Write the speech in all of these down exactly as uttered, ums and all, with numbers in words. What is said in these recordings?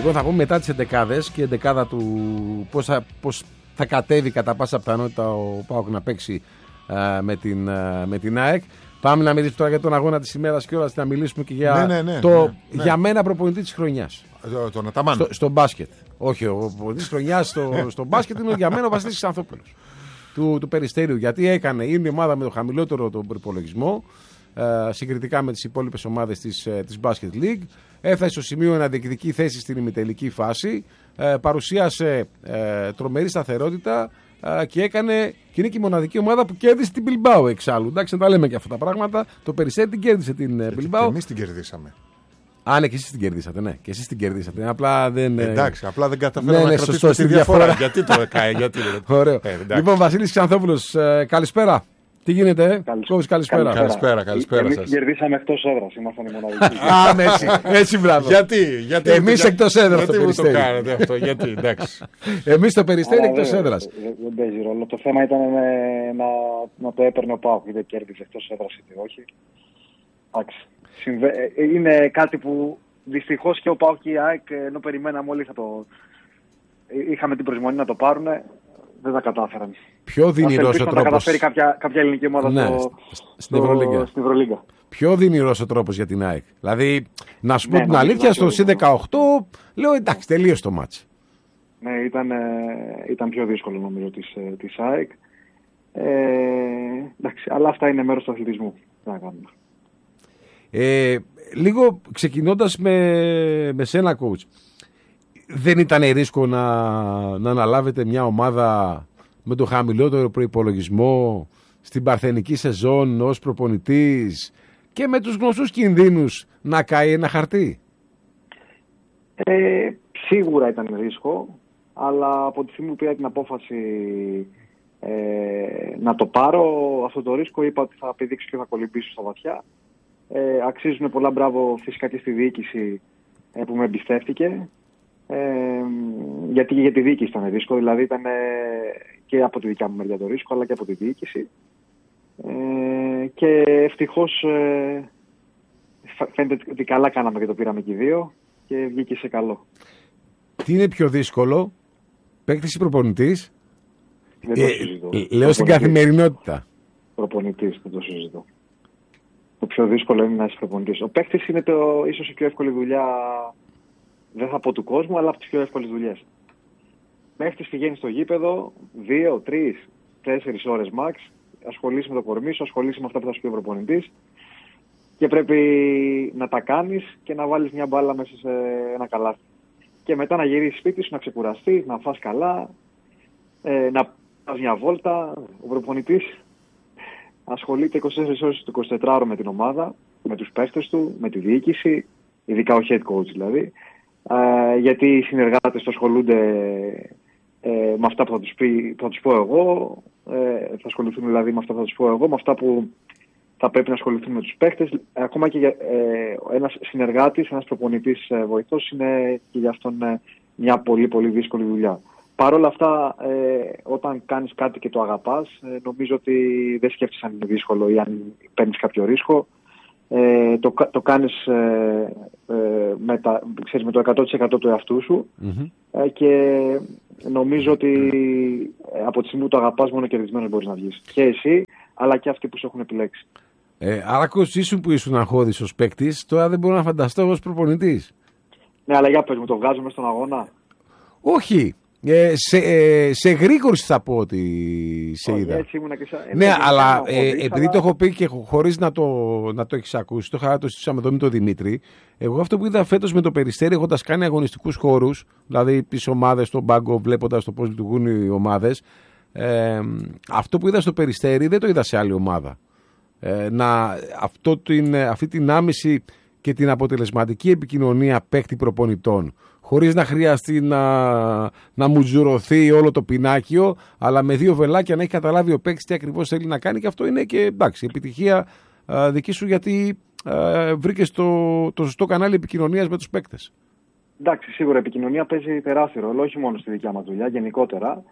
Λοιπόν, θα πούμε μετά τις εντεκάδες και η εντεκάδα του πώς θα, πώς θα κατέβει κατά πάσα πιθανότητα ο ΠΑΟΚ να παίξει α, με, την, α, με την ΑΕΚ. Πάμε να μιλήσουμε τώρα για τον αγώνα της ημέρας και όλα, να μιλήσουμε και για ναι, ναι, ναι, το ναι, ναι. για μένα προπονητή της χρονιάς. Τον Αταμάν. Στο, στο μπάσκετ. Όχι, ο προπονητής της χρονιάς στο, στο μπάσκετ είναι για μένα ο Βασίλης Ξανθόπουλος του, του Περιστέριου. Γιατί έκανε, είναι η ομάδα με το χαμηλότερο τον προϋπολογισμό ε, συγκριτικά με τις υπόλοιπες ομάδες της, ε, της Basket League. Έφτασε στο σημείο να διεκδικεί θέση στην ημιτελική φάση. Ε, παρουσίασε ε, τρομερή σταθερότητα. Και έκανε και είναι και η μοναδική ομάδα που κέρδισε την Bilbao εξάλλου. Εντάξει, να τα λέμε και αυτά τα πράγματα. Το Περιστέρι την κέρδισε την Bilbao. Και εμείς την κερδίσαμε. Α, ναι, και εσείς την κερδίσατε, ναι. Και εσείς την κερδίσατε. Απλά δεν. Εντάξει, απλά δεν καταφέραμε ναι, να ναι, κρατήσουμε τη διαφορά. Γιατί το έκανε, γιατί. Ωραίο. Ε, λοιπόν, Βασίλης Ξανθόπουλος, ε, καλησπέρα. Τι γίνεται, Κώβης, καλησπέρα. Καλησπέρα, καλησπέρα σας. Εμείς κερδίσαμε εκτός έδρας, ήμασταν οι μοναδικοί. Α, ναι, έτσι, έτσι μπράβο. Γιατί, γιατί. Εμείς εκτός έδρας γιατί το Περιστέρι. Γιατί μου το κάνετε αυτό, γιατί, εντάξει. Εμείς το Περιστέρι εκτός έδρας. Δεν παίζει ρόλο. Το θέμα ήταν να, να το έπαιρνε ο ΠΑΟΚ, είτε κέρδισε εκτός έδρας είτε όχι. Εντάξει. Είναι κάτι που δυστυχώς και ο ΠΑΟΚ και η ΑΕΚ, ενώ περιμέναμε όλοι θα το. Είχαμε την προσμονή να το πάρουν. Δεν τα κατάφεραν. Πιο δυνηρός ο τρόπος. Θα καταφέρει κάποια, κάποια ελληνική ομάδα ναι, στο, στην Ευρωλίγκα. Ευρωλίγκα. Πιο δυνηρός ο τρόπος για την ΑΕΚ. Δηλαδή, να σου πω ναι, την ναι, αλήθεια, ναι, στο ναι. σι δεκαοκτώ λέω εντάξει, τελείωσε το μάτς. Ναι, ήταν, ήταν πιο δύσκολο νομίζω της, της ΑΕΚ. Ε, εντάξει, αλλά αυτά είναι μέρος του αθλητισμού. Να κάνουμε. Ε, λίγο ξεκινώντας με, με σένα, coach. Δεν ήταν ρίσκο να, να αναλάβετε μια ομάδα με το χαμηλότερο προϋπολογισμό στην παρθενική σεζόν ως προπονητής και με τους γνωστούς κινδύνους να καεί ένα χαρτί? Ε, σίγουρα ήταν ρίσκο, αλλά από τη στιγμή που πήρα την απόφαση ε, να το πάρω, αυτό το ρίσκο είπα ότι θα πηδήξω και θα κολυμπήσω στα βαθιά. Ε, αξίζουν πολλά μπράβο φυσικά και στη διοίκηση ε, που με εμπιστεύτηκε. Ε, γιατί και για τη διοίκηση ήταν ρίσκο, δηλαδή ήταν και από τη δικιά μου μεριά το ρίσκο, αλλά και από τη διοίκηση. Ε, και ευτυχώς ε, φαίνεται ότι καλά κάναμε και το πήραμε και οι δύο και βγήκε σε καλό. Τι είναι πιο δύσκολο, παίκτης ή προπονητής? Δεν το συζητώ. Ε, λέω στην καθημερινότητα. Προπονητής, δεν το συζητώ. Το πιο δύσκολο είναι να είσαι προπονητής. Ο παίκτης είναι το, ίσως η πιο εύκολη δουλειά, δεν θα πω του κόσμου, αλλά από τις πιο εύκολες δουλειές. Παίκτης πηγαίνει στο γήπεδο, δύο, τρεις, τέσσερις ώρες max, ασχολείσαι με το κορμί σου, ασχολείσαι με αυτά που θα σου πει ο προπονητής και πρέπει να τα κάνεις και να βάλεις μια μπάλα μέσα σε ένα καλάθι. Και μετά να γυρίσεις σπίτι σου, να ξεκουραστείς, να φας καλά, ε, να πας μια βόλτα. Ο προπονητής ασχολείται είκοσι τέσσερις ώρες το εικοσιτετράωρο με την ομάδα, με τους παίκτες του, με τη διοίκηση, ειδικά ο head coach δηλαδή, ε, γιατί οι συνεργάτες του ασχολούνται ε, με αυτά που θα τους, πει, που θα τους πω εγώ, ε, θα ασχοληθούν δηλαδή με αυτά που θα τους πω εγώ, με αυτά που θα πρέπει να ασχοληθούν με τους παίκτες. Ακόμα και ε, ένας συνεργάτης, ένας προπονητής ε, βοηθός είναι και για αυτόν ε, μια πολύ πολύ δύσκολη δουλειά. Παρ' όλα αυτά, ε, όταν κάνεις κάτι και το αγαπάς, ε, νομίζω ότι δεν σκέφτεσαι αν είναι δύσκολο ή αν παίρνεις κάποιο ρίσκο. Ε, το, το κάνεις ε, ε, με, τα, ξέρεις, με το εκατό τοις εκατό του εαυτού σου mm-hmm. ε, και νομίζω ότι ε, από τη στιγμή που το αγαπάς μόνο κερδισμένος μπορείς να βγεις. Και εσύ, αλλά και αυτοί που σε έχουν επιλέξει. Ε, άρα ήσουν που ήσουν αγχώδης ως παίκτης, τώρα δεν μπορώ να φανταστώ ως προπονητής. Ναι, αλλά για πες μου, το βγάζουμε στον αγώνα. Όχι. Ε, σε, ε, σε γρήγορση θα πω ότι σε είδα. Έτσι ήμουνα και σαν... Ναι, ε, αλλά χωρίς, ε, επειδή αλλά... το έχω πει και χωρίς να το, να το έχεις ακούσει, το είχα το συζητήσαμε εδώ με τον Δημήτρη. Εγώ αυτό που είδα φέτος με το Περιστέρι, έχοντας κάνει αγωνιστικούς χώρους, δηλαδή τις ομάδες στον πάγκο, βλέποντας το πώς λειτουργούν οι ομάδες, ε, αυτό που είδα στο Περιστέρι δεν το είδα σε άλλη ομάδα. Ε, να, αυτό την, αυτή την άμεση και την αποτελεσματική επικοινωνία παίκτη προπονητών, χωρίς να χρειαστεί να, να μουτζουρωθεί όλο το πινάκιο, αλλά με δύο βελάκια να έχει καταλάβει ο παίκτης τι ακριβώς θέλει να κάνει, και αυτό είναι και εντάξει, επιτυχία α, δική σου, γιατί α, βρήκες το, το σωστό κανάλι επικοινωνίας με τους παίκτες. Εντάξει, σίγουρα η επικοινωνία παίζει τεράστιο ρόλο, όχι μόνο στη δικιά μας δουλειά, γενικότερα.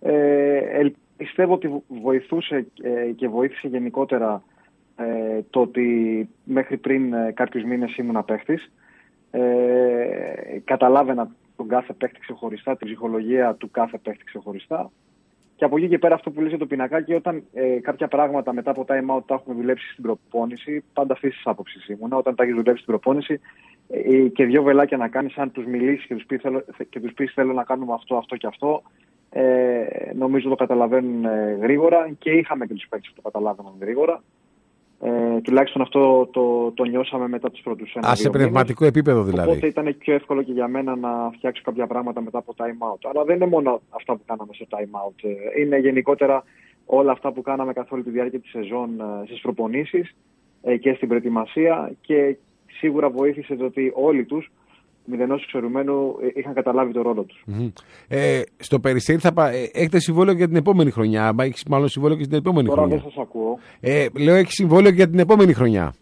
Ε, πιστεύω ότι βοηθούσε ε, και βοήθησε γενικότερα ε, το ότι μέχρι πριν ε, κάποιους μήνες ήμουν παίχτης. Ε, καταλάβαινα τον κάθε παίκτη ξεχωριστά, την ψυχολογία του κάθε παίκτη ξεχωριστά. Και από εκεί και πέρα, αυτό που λέει για το πινακάκι, όταν ε, κάποια πράγματα μετά από time out τα έχουμε δουλέψει στην προπόνηση, πάντα αυτή τη άποψη ήμουνα. Όταν τα έχει δουλέψει στην προπόνηση ε, και δύο βελάκια να κάνει, αν του μιλήσει και του πει θέλω, θέλω να κάνουμε αυτό, αυτό και αυτό, ε, νομίζω το καταλαβαίνουν ε, γρήγορα και είχαμε και του παίκτες που το καταλάβαιναν γρήγορα. Ε, τουλάχιστον αυτό το, το νιώσαμε μετά τους πρώτους ένα. Α, σε πνευματικό επίπεδο δηλαδή. Οπότε ήταν πιο εύκολο και για μένα να φτιάξω κάποια πράγματα μετά από time out. Αλλά δεν είναι μόνο αυτά που κάναμε στο time out. Είναι γενικότερα όλα αυτά που κάναμε καθ' όλη τη διάρκεια της σεζόν στις προπονήσεις και στην προετοιμασία. Και σίγουρα βοήθησε το ότι όλοι τους, μηδενός εξαιρουμένου, είχαν καταλάβει το ρόλο τους. Mm-hmm. Ε, στο Περιστέρι θα πα... έχετε συμβόλαιο για την επόμενη χρονιά. Έχεις μάλλον συμβόλαιο και την επόμενη Τώρα χρονιά. δεν σας ακούω. Ε, λέω έχει συμβόλαιο για την επόμενη χρονιά.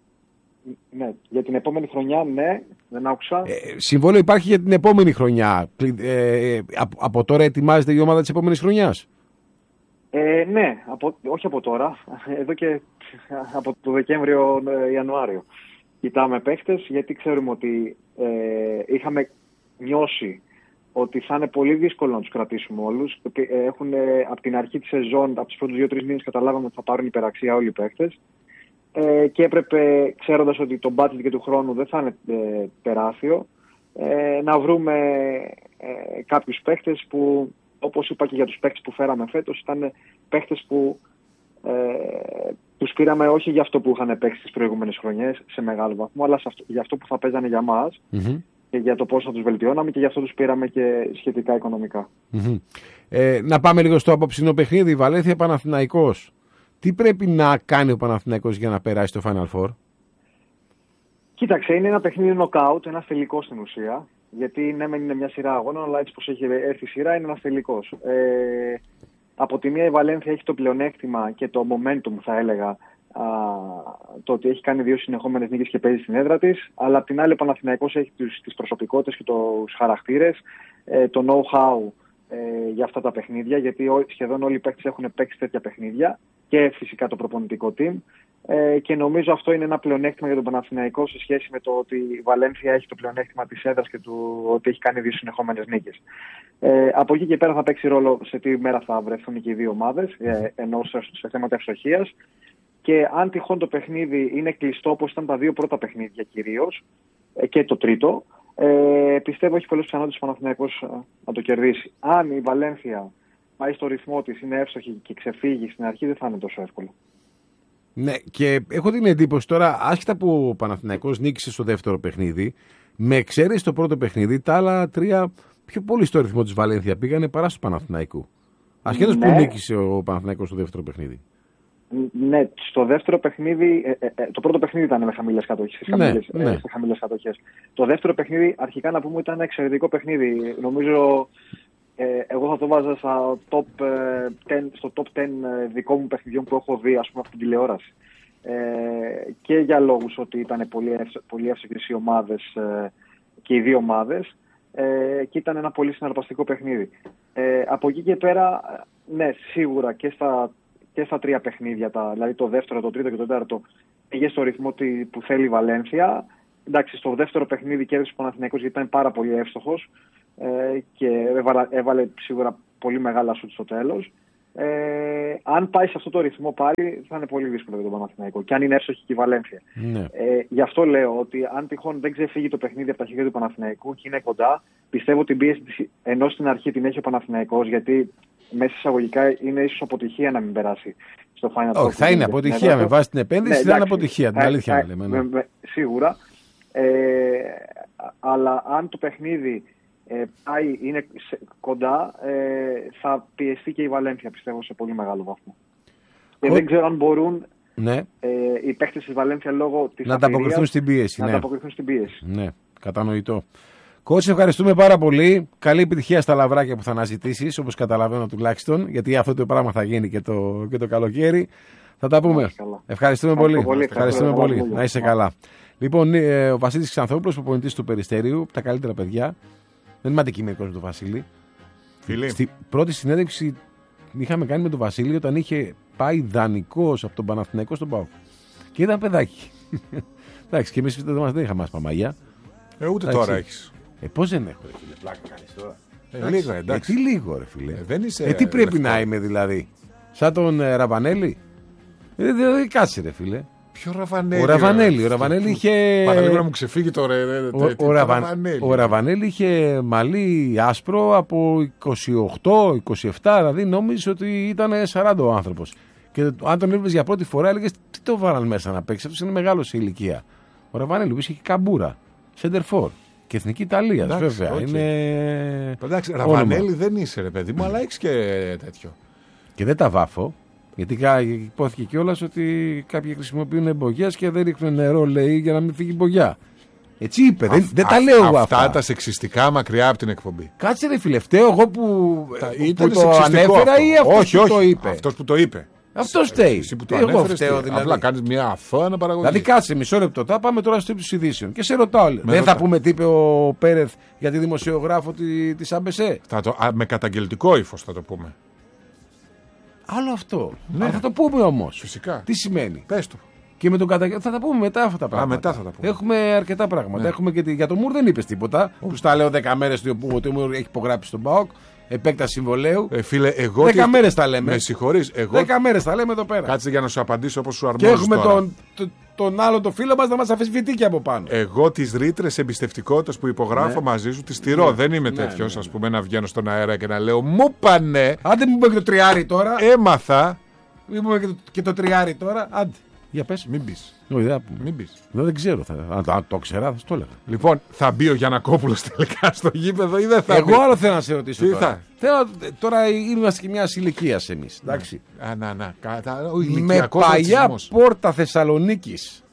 Ναι, για την επόμενη χρονιά, ναι, δεν άκουσα. Ε, συμβόλαιο υπάρχει για την επόμενη χρονιά. Ε, από, από τώρα ετοιμάζεται η ομάδα της επόμενης χρονιάς. Ε, ναι, από, όχι από τώρα. Εδώ και από το Δεκέμβριο-Ιανουάριο. Κοιτάμε παίχτες, γιατί ξέρουμε ότι ε, είχαμε νιώσει ότι θα είναι πολύ δύσκολο να τους κρατήσουμε όλους. Έχουν, ε, από την αρχή της σεζόν, από τους πρώτους δύο τρεις μήνες, καταλάβαμε ότι θα πάρουν υπεραξία όλοι οι παίχτες. Ε, και έπρεπε, ξέροντας ότι το budget και του χρόνου δεν θα είναι ε, τεράστιο, ε, να βρούμε ε, κάποιους παίχτες που, όπως είπα και για τους παίχτες που φέραμε φέτος, ήταν παίχτες που ε, τους πήραμε όχι για αυτό που είχαν παίξει τις προηγούμενες χρονιές σε μεγάλο βαθμό, αλλά αυτό, για αυτό που θα παίζανε για μας mm-hmm. και για το πώς θα τους βελτιώναμε, και γι' αυτό τους πήραμε και σχετικά οικονομικά. Mm-hmm. Ε, να πάμε λίγο στο απόψινό παιχνίδι. Βαλένθια Παναθηναϊκός. Τι πρέπει να κάνει ο Παναθηναϊκός για να περάσει στο Final Four? Κοίταξε, είναι ένα παιχνίδι νοκάουτ, ένα τελικό στην ουσία. Γιατί ναι, μεν είναι μια σειρά αγώνων, αλλά έτσι πως έχει έρθει η σειρά είναι ένα τελικός. Ε, από τη μία η Βαλένθια έχει το πλεονέκτημα και το momentum, θα έλεγα, α, το ότι έχει κάνει δύο συνεχόμενες νίκες και παίζει στην έδρα της. Αλλά απ' την άλλη ο Παναθηναϊκός έχει τους, τις προσωπικότητες και τους χαρακτήρες, ε, το know-how ε, για αυτά τα παιχνίδια. Γιατί ό, σχεδόν όλοι οι παίκτες έχουν παίξει τέτοια παιχνίδια. Και φυσικά το προπονητικό team. Ε, και νομίζω αυτό είναι ένα πλεονέκτημα για τον Παναθηναϊκό σε σχέση με το ότι η Βαλένθια έχει το πλεονέκτημα της έδρας και του ότι έχει κάνει δύο συνεχόμενες νίκες. Ε, από εκεί και πέρα θα παίξει ρόλο σε τι μέρα θα βρεθούν και οι δύο ομάδες, ε, ενώ σε θέματα ευστοχίας. Και αν τυχόν το παιχνίδι είναι κλειστό, όπως ήταν τα δύο πρώτα παιχνίδια κυρίως, ε, και το τρίτο, ε, πιστεύω έχει πολλές πιθανότητες ο Παναθηναϊκός ε, να το κερδίσει. Αν η Βαλένθια πάει στο ρυθμό της, είναι εύστοχη και ξεφύγει στην αρχή, δεν θα είναι τόσο εύκολο. Ναι, και έχω την εντύπωση τώρα, άσχετα που ο Παναθηναϊκός νίκησε στο δεύτερο παιχνίδι, με εξαίρεση το πρώτο παιχνίδι, τα άλλα τρία πιο πολύ στο ρυθμό της Βαλένθια πήγανε παρά στο Παναθηναϊκού. Ασχέτως ναι. που νίκησε ο Παναθηναϊκός στο δεύτερο παιχνίδι. Ναι, στο δεύτερο παιχνίδι, ε, ε, το πρώτο παιχνίδι ήταν με χαμηλές κατοχές, στις ναι, χαμηλές, ναι. ε, χαμηλές κατοχές. Το δεύτερο παιχνίδι, αρχικά να πούμε, ήταν ένα εξαιρετικό παιχνίδι. Νομίζω, ε, εγώ θα το βάζα στα top δέκα, στο top δέκα δικών μου παιχνιδιών που έχω δει, ας πούμε, από την τηλεόραση. Ε, και για λόγους ότι ήταν πολύ, πολύ εύστοχες οι ομάδες ε, και οι δύο ομάδες, ε, και ήταν ένα πολύ συναρπαστικό παιχνίδι. Ε, από εκεί και πέρα, ναι, σίγουρα και στα και στα τρία παιχνίδια, τα, δηλαδή το δεύτερο, το τρίτο και το τέταρτο, πήγε στο ρυθμό που θέλει η Βαλένθια. Εντάξει, στο δεύτερο παιχνίδι κέρδισε ο Παναθηναϊκός γιατί ήταν πάρα πολύ εύστοχος ε, και έβαλε, έβαλε σίγουρα πολύ μεγάλα σουτ στο τέλος. Ε, αν πάει σε αυτό το ρυθμό πάλι, θα είναι πολύ δύσκολο για τον Παναθηναϊκό. Και αν είναι εύστοχη και η Βαλένθια. Ναι. Ε, γι' αυτό λέω ότι αν τυχόν δεν ξεφύγει το παιχνίδι από τα χέρια του Παναθηναϊκού και είναι κοντά, πιστεύω ότι την πίεση ενώ στην αρχή την έχει ο Παναθηναϊκός, γιατί μέσα εισαγωγικά είναι ίσως αποτυχία να μην περάσει στο Final Four. Όχι, θα είναι αποτυχία με βάση την επένδυση, ναι, θα είναι αποτυχία. Την αλήθεια να λέμε. Ναι. Με, με, σίγουρα. Ε, αλλά αν το παιχνίδι ε, πάει, είναι σε, κοντά, ε, θα πιεστεί και η Βαλένθια, πιστεύω, σε πολύ μεγάλο βαθμό. Και δεν ξέρω αν μπορούν ναι. ε, οι παίκτες της Βαλένθια λόγω της να ανταποκριθούν στην πίεση. Να ναι. ανταποκριθούν στην πίεση. Ναι, κατανοητό. Κότσι, ευχαριστούμε πάρα πολύ. Καλή επιτυχία στα λαβράκια που θα αναζητήσεις, όπως καταλαβαίνω τουλάχιστον, γιατί αυτό το πράγμα θα γίνει και το, και το καλοκαίρι. Θα τα πούμε. Ευχαριστούμε πολύ. πολύ. Ευχαριστούμε πολύ. πολύ. Να είσαι καλά. Λοιπόν, ε, ο Βασίλης Ξανθόπουλος, προπονητής του Περιστέριου, τα καλύτερα παιδιά. Δεν είμαι αντικειμενικός με τον Βασίλη. Φίλοι. Στη πρώτη συνέντευξη είχαμε κάνει με τον Βασίλη όταν είχε πάει δανεικός από τον Παναθηναϊκό στον ΠΑΟΚ. Και ήταν παιδάκι. Εντάξει, και εμείς δεν είχαμε ασπαμαγιά. Ε, ούτε τώρα έχεις. Ε, πώς δεν έχω, ρε φίλε, πλάκα κάνεις τώρα. Ε, λίγο, εντάξει. Ε, τι λίγο, ρε φίλε. Ε, δεν είσαι, ε, τι πρέπει λευκό. να είμαι δηλαδή. Σαν τον ε, Ραβανέλη. Ε, δηλαδή, κάτσε, ρε φίλε. Ποιο Ραβανέλη. Ο Ραβανέλη, ο Ραβανέλη είχε. Παραλίγο να μου ξεφύγει τώρα. Ε, Ο, ο, Ραβαν... ο Ραβανέλη είχε μαλλί άσπρο από είκοσι οκτώ είκοσι επτά, δηλαδή νόμιζε ότι ήταν σαράντα ο άνθρωπος. Και αν τον έβλεπες για πρώτη φορά, έλεγες τι το βάλαν μέσα να παίξει. Αυτό είναι μεγάλο σε ηλικία. Ο Ραβανέλη που είχε και καμπούρα, σεντερφόρ και εθνική Ιταλία. Βέβαια. Okay. Είναι. Εντάξει, Ραβανέλη δεν είσαι, ρε παιδί μου, αλλά έχει και τέτοιο. Και δεν τα βάφω. Γιατί υπόθηκε κιόλας ότι κάποιοι χρησιμοποιούν μπογιές και δεν ρίχνουν νερό, λέει, για να μην φύγει μπογιά. Έτσι είπε, α, δεν, δεν α, τα λέω εγώ αυτά. Αυτά τα σεξιστικά μακριά από την εκπομπή. Κάτσε ρε φίλε, φταίω εγώ που, που το ανέφερα αυτό. Ή αυτός όχι, που όχι, το είπε. Αυτός που το είπε. Αυτό φταίει. Εσύ που το εγώ φταίω, δηλαδή. Απλά κάνεις μια αθώα παραγωγή. Δηλαδή κάτσε μισό λεπτό, θα πάμε τώρα στο ύψος ειδήσεων. Και σε ρωτάω, με δεν ρωτά. Θα πούμε τι είπε ο Πέρεθ για τη δημοσιογράφο της Άμπεσέ. Με καταγγελτικό ύφος θα το πούμε. Άλλο αυτό. Ναι. Θα το πούμε όμως. Φυσικά. Τι σημαίνει. Πες το. Και με τον καταγγελ... θα τα πούμε μετά αυτά τα πράγματα. Α, μετά θα τα πούμε. Έχουμε αρκετά πράγματα. Ναι. Έχουμε και τη... Για το Μουρ δεν είπες τίποτα. Που στα λέω δέκα μέρες ότι ο Μουρ έχει υπογράψει στον ΠΑΟΚ. Επέκταση συμβολέου. Ε, φίλε, εγώ. δέκα μέρες τα λέμε. Με συγχωρείς. Εγώ... δέκα μέρες τα λέμε εδώ πέρα. Κάτσε για να σου απαντήσω όπως σου αρμόζει. Και έχουμε τώρα. τον, τον, τον άλλο το φίλο μας να μας αφισβητεί και από πάνω. Εγώ τις ρήτρες εμπιστευτικότητας που υπογράφω ναι. μαζί σου τις τηρώ. Ναι. Δεν είμαι ναι, τέτοιος, ναι, ναι. ας πούμε, να βγαίνω στον αέρα και να λέω μου πάνε. Άντε μου πούμε και το τριάρι τώρα. Έμαθα. Μην πούμε και το, και το τριάρι τώρα. Άντε. Για πες. Μην πεις. Όχι, δεν, Μην πεις. Δεν, δεν ξέρω. Θα, αν, αν το ξέρα θα το έλεγα. Λοιπόν, θα μπει ο Γιαννακόπουλος τελικά στο γήπεδο ή δεν θα Εγώ μπει. άλλο θέλω να σε ρωτήσω. Τι τώρα. θα. Θέλω, τώρα είμαστε και μια ηλικία εμείς. Εντάξει. Α, να, να. Κατα... Ο με παλιά ρατσισμός. Πόρτα Θεσσαλονίκης.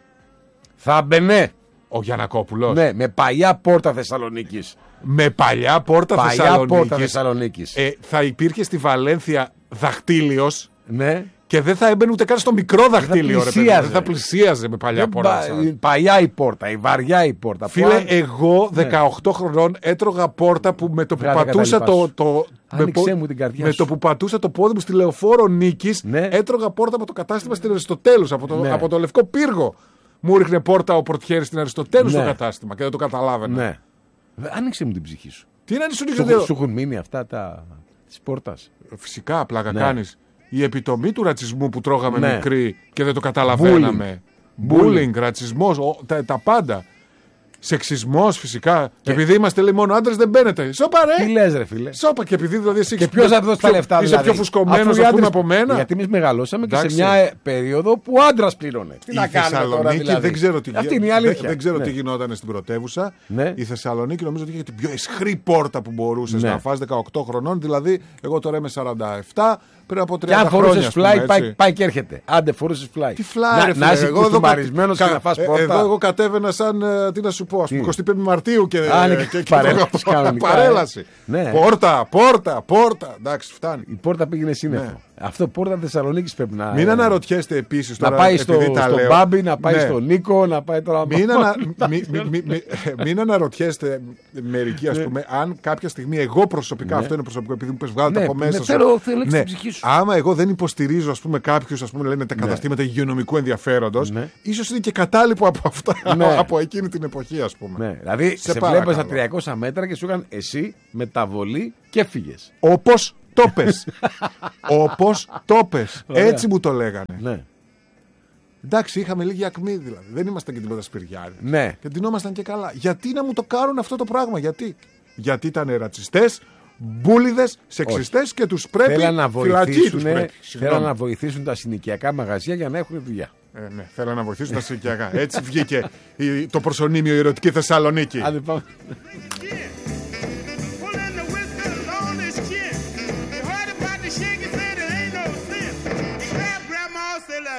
Θα μπαινε. Ο Γιαννακόπουλος. Ναι, με παλιά πόρτα Θεσσαλονίκης. Με παλιά πόρτα παλιά Θεσσαλονίκης. Πόρτα Θεσσαλονίκης. Ε, θα υπήρχε στη Βαλένθια δαχτύλιος. Ναι. Και δεν θα έμπαινε ούτε καν στο μικρό δαχτύλιο. Δεν θα, ρε, δεν θα πλησίαζε με παλιά πόρτα. Η παλιά η πόρτα, η βαριά η πόρτα. Φίλε, αν... εγώ δεκαοκτώ ναι. χρονών έτρωγα πόρτα που με το που Βράδυ πατούσα το. το με, μου την καρδιά με σου. το που πατούσα το πόδι μου στη Λεωφόρο Νίκης, ναι. έτρωγα πόρτα από το κατάστημα στην Αριστοτέλους, από το, ναι. από το Λευκό Πύργο. Μου ρίχνε πόρτα ο πορτιέρης στην Αριστοτέλους ναι. στο κατάστημα και δεν το καταλάβαινα. Ναι. Άνοιξε μου την ψυχή σου. Τι να σου ρίχνε. Σου έχουν μείνει αυτά τα τη πόρτα. Φυσικά, πλάκα ναι. κάνεις. Η επιτομή του ρατσισμού που τρώγαμε ναι. μικροί και δεν το καταλαβαίναμε. Bullying, ρατσισμός, ο, τα, τα πάντα. Σεξισμός φυσικά. Και... Επειδή είμαστε λέει μόνο άντρες δεν μπαίνετε. Σώπα ρε! Τι λες ρε φίλε. Σώπα και επειδή δηλαδή εσύ. Και ποιος θα δώσει τα λεφτά δηλαδή. Είσαι πιο φουσκωμένος ας πούμε από μένα. Γιατί εμείς μεγαλώσαμε και σε μια περίοδο που άντρας πλήρωνε. Τι να κάνουμε τώρα δηλαδή. Δεν ξέρω τι, Αυτή είναι η αλήθεια. Δεν ξέρω ναι. τι γινόταν στην πρωτεύουσα. Ναι. Η Θεσσαλονίκη νομίζω ότι είχε την πιο αισχρή πόρτα που μπορούσες ναι. να φας δεκαοκτώ χρονών. Δηλαδή εγώ τώρα είμαι σαράντα επτά. Πριν από τριάντα χρόνια. Αν φορούσες φλάι, πάει, πάει και έρχεται. Άντε, φορούσες φλάι. Τι φλάι, να είσαι κουστούμαρισμένος και να φας πόρτα. Εδώ εγώ κατέβαινα σαν, τι να σου πω, ας πούμε, εικοστή πέμπτη Μαρτίου και, και, και παρέλαση. Ναι. Πόρτα, πόρτα, πόρτα. Εντάξει, φτάνει. Η πόρτα πήγαινε σύννεφο. Ναι. Αυτό πόρτα Θεσσαλονίκης πρέπει να. Μην αναρωτιέστε επίσης τώρα. Να πάει στο, στο Μπάμπι, να πάει ναι. στο Νίκο, να πάει τώρα. Μην, ανα, μη, μη, μη, μη, μην αναρωτιέστε μερικοί, ας πούμε, αν κάποια στιγμή εγώ προσωπικά, αυτό είναι προσωπικό, επειδή μου πες βγάλετε από μέσα. Θέλω την ψυχή σου. Άμα εγώ δεν υποστηρίζω, ας πούμε, κάποιους, ας πούμε, λένε τα καταστήματα υγειονομικού ενδιαφέροντος, ίσως είναι και κατάλοιπο από αυτά, από εκείνη την εποχή, ας πούμε. Δηλαδή, σε βλέπω στα τριακόσια μέτρα και σου είχαν εσύ μεταβολή και φύγες. Όπως το πες. Όπως το πες. Έτσι μου το λέγανε. Ναι. Εντάξει, είχαμε λίγη ακμή δηλαδή. Δεν ήμασταν και τίποτα σπηριάρι. Ναι. Και ντυνόμασταν και καλά. Γιατί να μου το κάνουν αυτό το πράγμα, γιατί. Γιατί ήταν ρατσιστές, μπούλιδες, σεξιστές και τους πρέπει φυλακή τους πρέπει. Θέλαν να βοηθήσουν τα συνοικιακά μαγαζιά για να έχουν δουλειά. Ε, ναι, θέλαν να βοηθήσουν τα συνοικιακά. Έτσι βγήκε το προσωνύμιο η ερωτική Θεσσαλονίκη. Άντε πάμε.